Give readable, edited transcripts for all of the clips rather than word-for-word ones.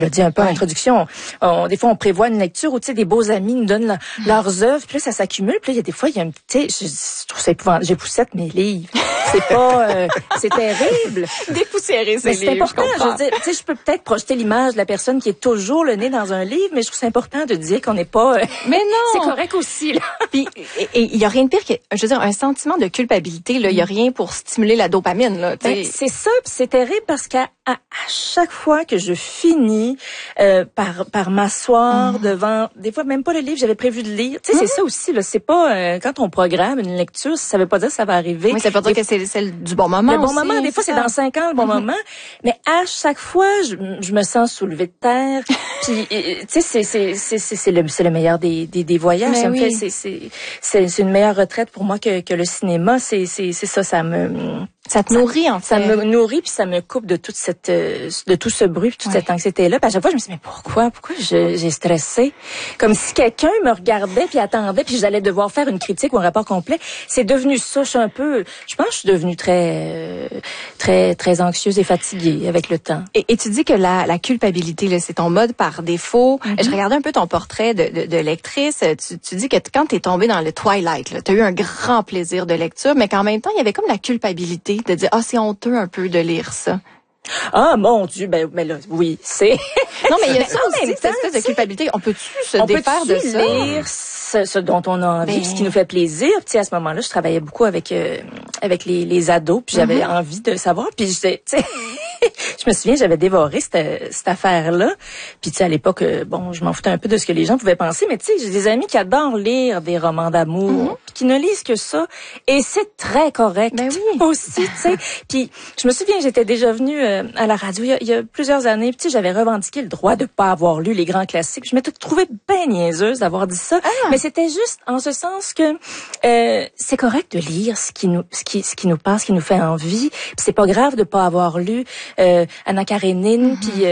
Je le dis un peu en introduction, des fois on prévoit une lecture où tu sais des beaux amis nous donnent leurs œuvres, puis là ça s'accumule, puis là il y a des fois il y a un petit, je trouve ça épouvantable, j'époussette mes livres. C'est pas, c'est terrible. Dépoussiérer ces livres. C'est important. Je veux dire, tu sais, je peux peut-être projeter l'image de la personne qui est toujours le nez dans un livre, mais je trouve c'est important de dire qu'on n'est pas. Mais non. C'est correct aussi là. Puis il y a rien de pire que, je veux dire, un sentiment de culpabilité. Là, il y a rien pour stimuler la dopamine. Là. Ben, c'est ça, puis c'est terrible parce qu'à chaque fois que je finis par m'asseoir devant, des fois même pas le livre, j'avais prévu de lire. Tu sais, c'est ça aussi. Là, c'est pas quand on programme une lecture, ça veut pas dire que ça va arriver. Oui, ça veut dire que c'est celle du bon moment. Le bon aussi, moment, des fois c'est dans 5 ans le bon moment, mais à chaque fois je me sens soulevée de terre. Puis tu sais c'est le meilleur des voyages. Mais ça me oui. fait c'est une meilleure retraite pour moi que le cinéma. C'est ça, ça te nourrit en fait. Ça me nourrit puis ça me coupe de toute de tout ce bruit, puis toute cette anxiété là. Puis à chaque fois je me dis mais pourquoi j'ai stressé, comme si quelqu'un me regardait puis attendait puis j'allais devoir faire une critique ou un rapport complet. C'est devenu ça. Je pense que je suis devenue très anxieuse et fatiguée avec le temps. Et tu dis que la culpabilité là, c'est ton mode par défaut. Je regardais un peu ton portrait de lectrice. Tu dis que quand t'es tombée dans le Twilight, tu as eu un grand plaisir de lecture, mais qu'en même temps il y avait comme la culpabilité de dire c'est honteux un peu de lire ça. Ah mon Dieu, mais là oui, c'est non mais il y a ça aussi, cette espèce de culpabilité. On peut-tu se défaire de ça? Lire ce dont on a envie, ce qui nous fait plaisir. Puis à ce moment-là, je travaillais beaucoup avec les ados, puis j'avais envie de savoir. Puis tu sais, je me souviens, j'avais dévoré cette affaire-là. Puis tu sais, à l'époque, je m'en foutais un peu de ce que les gens pouvaient penser, mais tu sais, j'ai des amis qui adorent lire des romans d'amour, puis qui ne lisent que ça, et c'est très correct. Ben oui. Aussi, tu sais. Puis je me souviens, j'étais déjà venue à la radio il y a plusieurs années, puis tu sais, j'avais revendiqué le droit de pas avoir lu les grands classiques. Je m'étais trouvée bien niaiseuse d'avoir dit ça, mais c'était juste en ce sens que c'est correct de lire ce qui nous passe, ce qui nous fait envie. Puis c'est pas grave de pas avoir lu Anna Karénine, puis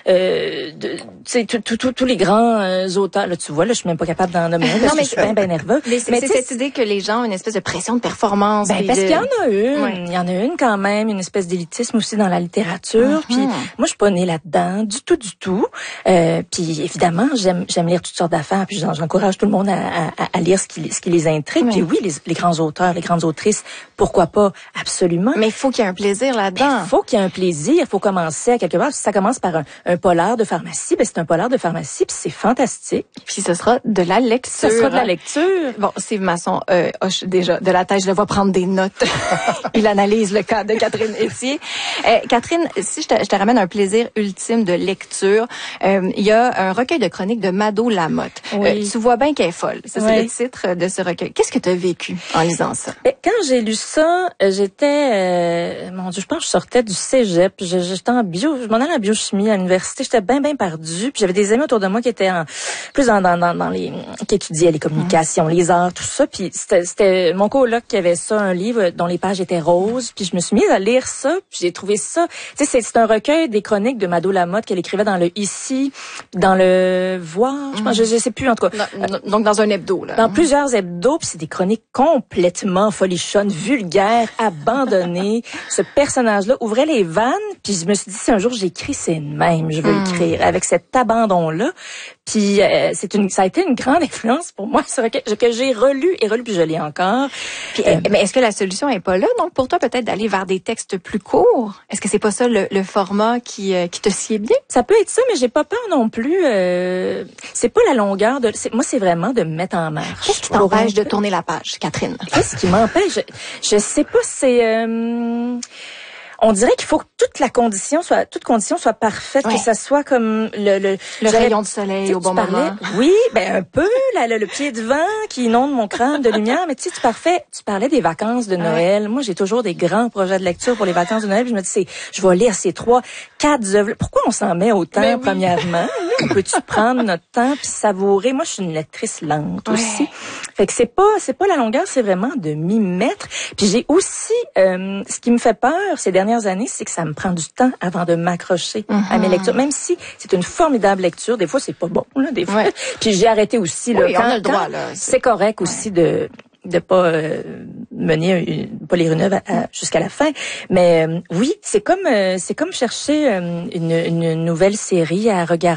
tu sais tous les grands auteurs. Là, tu vois, là, je suis même pas capable d'en nommer un parce que je suis bien nerveux. Mais c'est cette idée que les gens ont une espèce de pression de performance. Parce qu'il y en a une, il y en a une quand même, une espèce d'élitisme aussi dans la littérature. Puis moi, je suis pas née là-dedans du tout. Puis évidemment, j'aime lire toutes sortes d'affaires. Puis j'encourage tout le monde à lire ce qui les intrigue. Puis oui, les grands auteurs, les grandes autrices, pourquoi pas, absolument. Mais il faut qu'il y ait un plaisir là-dedans. Il faut qu'il y ait un plaisir. Il faut commencer à quelque part. Si ça commence par un polar de pharmacie, c'est un polar de pharmacie, puis c'est fantastique. Puis ce sera de la lecture. Ça sera de la lecture. Bon, Steve Masson hoche déjà de la tête, je le vois prendre des notes. Il analyse le cas de Catherine Etier. Catherine, si je te ramène un plaisir ultime de lecture, il y a un recueil de chroniques de Mado Lamotte. Oui. Tu vois bien qu'elle est folle. Ça, c'est le titre de ce recueil. Qu'est-ce que tu as vécu en lisant ça? Quand j'ai lu ça, j'étais, mon Dieu, je pense que je sortais du cégep. J'étais en bio, je m'en allais en biochimie à l'université. J'étais bien perdue. Puis j'avais des amis autour de moi qui étaient plus dans les, qui étudiaient les communications, les arts, tout ça. Puis c'était mon coloc qui avait ça, un livre dont les pages étaient roses. Puis je me suis mise à lire ça. Puis j'ai trouvé ça. Tu sais, c'est un recueil des chroniques de Mado Lamotte qu'elle écrivait dans le Ici, dans le Voir. Je pense, je sais plus en tout cas. Donc dans un hebdo là. Dans plusieurs hebdos. Puis c'est des chroniques complètement folichonnes, vulgaires, abandonnées. Ce personnage-là ouvrait les vannes. Puis je me suis dit, si un jour j'écris, c'est le même. Je veux écrire avec cet abandon-là. Puis ça a été une grande influence pour moi, ce recueil que j'ai relu, puis je lis encore. Puis, mais est-ce que la solution est pas là? Donc pour toi peut-être d'aller vers des textes plus courts. Est-ce que c'est pas ça le format qui te sied bien? Ça peut être ça, mais j'ai pas peur non plus. C'est pas la longueur moi c'est vraiment de me mettre en marche. Qu'est-ce qui t'empêche de tourner la page, Catherine? Qu'est-ce qui m'empêche? Je sais pas, c'est on dirait qu'il faut que toute condition soit parfaite, que ça soit comme le rayon de soleil au bon moment. Oui, un peu le pied de vent qui inonde mon crâne de lumière, mais tu parlais des vacances de Noël. Moi, j'ai toujours des grands projets de lecture pour les vacances de Noël, puis je me dis je vais lire ces 4 œuvres. Pourquoi on s'en met autant premièrement? On peut-tu prendre notre temps puis savourer? Moi, je suis une lectrice lente aussi. Fait que c'est pas la longueur, c'est vraiment de m'y mettre. Puis j'ai aussi ce qui me fait peur ces dernières années, c'est que ça me prend du temps avant de m'accrocher à mes lectures. Même si c'est une formidable lecture, des fois c'est pas bon là, des fois. Puis j'ai arrêté aussi là. Oui, on a le droit là. C'est correct aussi de pas mener Paul et Reneuve jusqu'à la fin. Mais oui, c'est comme chercher une nouvelle série à regarder.